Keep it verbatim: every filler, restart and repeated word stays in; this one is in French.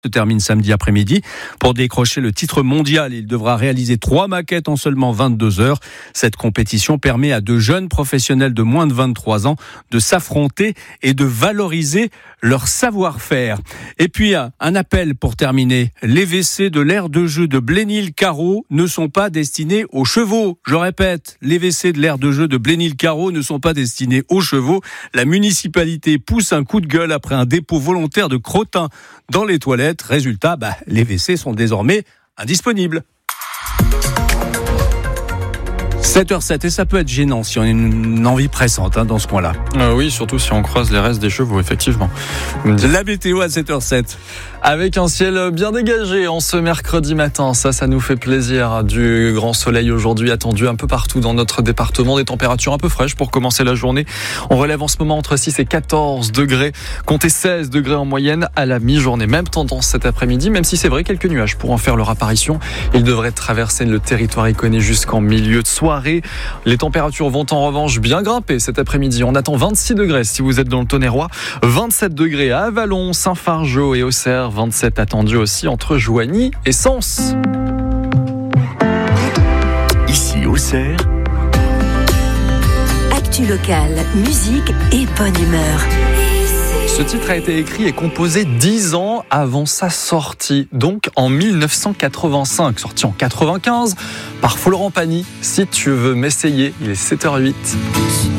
se termine samedi après-midi. Pour décrocher le titre mondial, il devra réaliser trois maquettes en seulement vingt-deux heures. Cette compétition permet à de jeunes professionnels de moins de vingt-trois ans de s'affronter et de valoriser leur savoir-faire. Et puis, un appel pour terminer. Les W C de l'aire de jeu de Blénil-Carreau ne sont pas destinés aux chevaux. Je répète, les W C de l'aire de jeu de Blénil-Carreau ne sont pas destinés aux chevaux. La municipalité pousse un coup de gueule après un dépôt volontaire de crottin dans les toilettes. Résultat, bah, les W C sont désormais indisponibles. sept heures sept, et ça peut être gênant si on a une envie pressante hein, dans ce coin-là. Euh, oui, surtout si on croise les restes des chevaux, effectivement. La météo à sept heures sept. Avec un ciel bien dégagé en ce mercredi matin, ça, ça nous fait plaisir. Du grand soleil aujourd'hui attendu un peu partout dans notre département, des températures un peu fraîches pour commencer la journée. On relève en ce moment entre six et quatorze degrés, comptez seize degrés en moyenne à la mi-journée. Même tendance cet après-midi, même si c'est vrai, quelques nuages pourront faire leur apparition. Ils devraient traverser le territoire iconé jusqu'en milieu de soirée. Les températures vont en revanche bien grimper cet après-midi. On attend vingt-six degrés si vous êtes dans le Tonnerrois, vingt-sept degrés à Avallon, Saint-Fargeau et Auxerre, vingt-sept attendus aussi entre Joigny et Sens. Ici Auxerre. Actu locale, musique et bonne humeur. Ce titre a été écrit et composé dix ans avant sa sortie, donc en mille neuf cent quatre-vingt-cinq, sorti en quatre-vingt-quinze par Florent Pagny. Si tu veux m'essayer, il est sept heures huit.